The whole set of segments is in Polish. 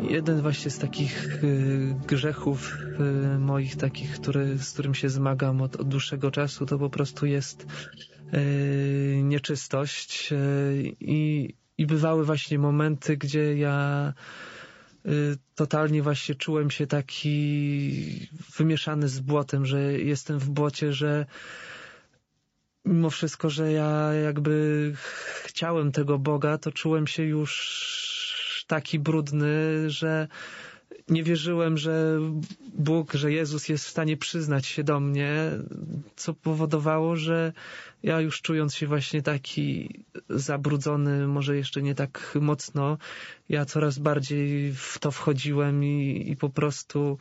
jeden właśnie z takich grzechów moich takich, z którym się zmagam od dłuższego czasu, to po prostu jest nieczystość i bywały właśnie momenty, gdzie ja totalnie właśnie czułem się taki wymieszany z błotem, że jestem w błocie, że mimo wszystko, że ja jakby chciałem tego Boga, to czułem się już taki brudny, że nie wierzyłem, że Bóg, że Jezus jest w stanie przyznać się do mnie, co powodowało, że ja już czując się właśnie taki zabrudzony, może jeszcze nie tak mocno, ja coraz bardziej w to wchodziłem i po prostu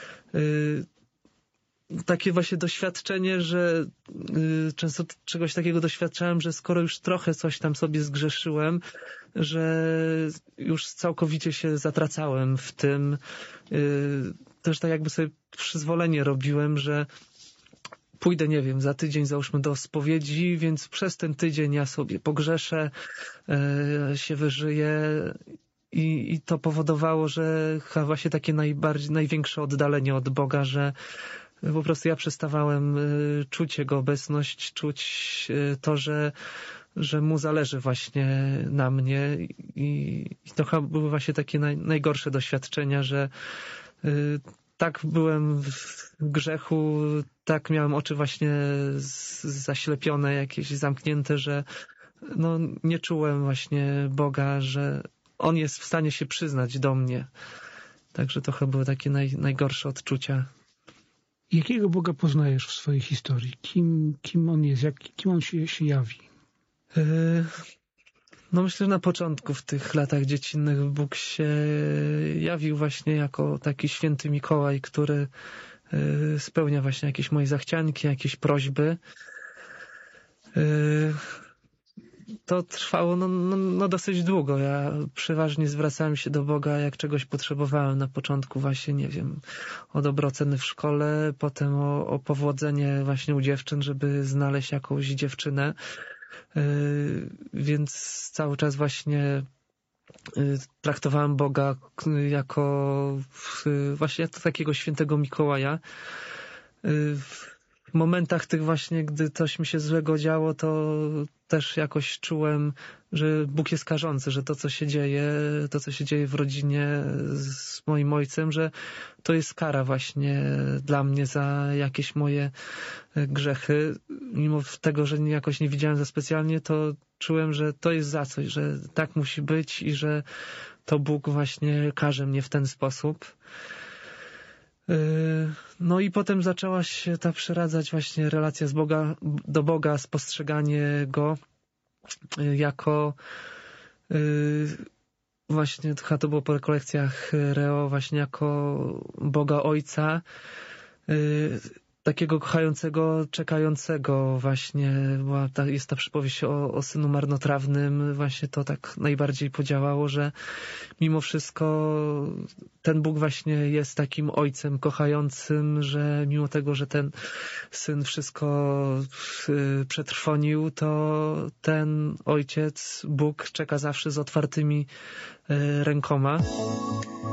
takie właśnie doświadczenie, że często czegoś takiego doświadczałem, że skoro już trochę coś tam sobie zgrzeszyłem, że już całkowicie się zatracałem w tym. Też tak jakby sobie przyzwolenie robiłem, że pójdę, nie wiem, za tydzień załóżmy do spowiedzi, więc przez ten tydzień ja sobie pogrzeszę, się wyżyję i to powodowało, że chyba właśnie takie największe oddalenie od Boga, że po prostu ja przestawałem czuć Jego obecność, czuć to, że Mu zależy właśnie na mnie i to chyba były właśnie takie najgorsze doświadczenia, że tak byłem w grzechu, tak miałem oczy właśnie zaślepione, jakieś zamknięte, że no nie czułem właśnie Boga, że On jest w stanie się przyznać do mnie. Także to chyba były takie najgorsze odczucia. Jakiego Boga poznajesz w swojej historii? Kim On jest? Kim On się jawi? No myślę, że na początku w tych latach dziecinnych Bóg się jawił właśnie jako taki święty Mikołaj, który spełnia właśnie jakieś moje zachcianki, jakieś prośby. To trwało no dosyć długo. Ja przeważnie zwracałem się do Boga, jak czegoś potrzebowałem. Na początku właśnie, nie wiem, o dobre oceny w szkole, potem o powodzenie właśnie u dziewczyn, żeby znaleźć jakąś dziewczynę. Więc cały czas właśnie traktowałem Boga jako właśnie takiego świętego Mikołaja. W momentach tych właśnie, gdy coś mi się złego działo, to też jakoś czułem, że Bóg jest karzący, że to, co się dzieje w rodzinie z moim ojcem, że to jest kara właśnie dla mnie za jakieś moje grzechy. Mimo tego, że jakoś nie widziałem za specjalnie, to czułem, że to jest za coś, że tak musi być i że to Bóg właśnie karze mnie w ten sposób. No i potem zaczęła się ta przyradzać właśnie relacja do Boga, spostrzeganie Go jako właśnie, to było po rekolekcjach Reo, właśnie jako Boga Ojca, takiego kochającego, czekającego właśnie. Jest ta przypowieść o synu marnotrawnym. Właśnie to tak najbardziej podziałało, że mimo wszystko ten Bóg właśnie jest takim ojcem kochającym, że mimo tego, że ten syn wszystko przetrwonił, to ten ojciec, Bóg czeka zawsze z otwartymi rękoma.